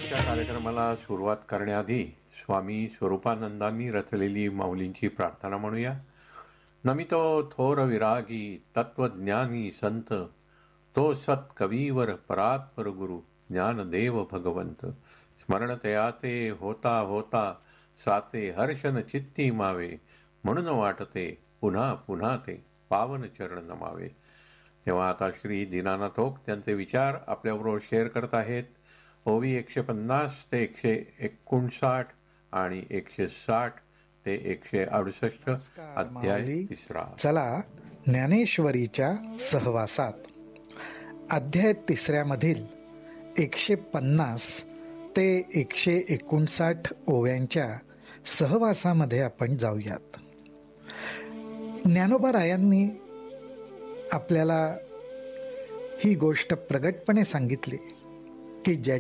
आजच्या कार्यक्रमाला सुरुवात करण्याआधी स्वामी स्वरूपानंदांनी रचलेली माऊलींची प्रार्थना म्हणूया. नमितो थोर विरागी तत्वज्ञानी संत, तो सत कवीवर परात्पर गुरु ज्ञानदेव भगवंत. स्मरण तयाचे होता होता साचे हर्षन चित्ती मावे, म्हणून वाटते पुन्हा पुन्हा ते पावन चरण नमावे. तेव्हा आता श्री दीनानाथ ओक त्यांचे विचार आपल्याबरोबर शेअर करत आहेत. ओवी 150 ते 159 आणि 160 ते 168 अध्याय 3. चला ज्ञानेश्वरीच्या सहवासात अध्याय 3 मधील 150 ते 159 ओव्यांच्या सहवासामध्ये आपण जाऊयात. ज्ञानोबा रायांनी आपल्याला ही गोष्ट प्रगटपणे सांगितली की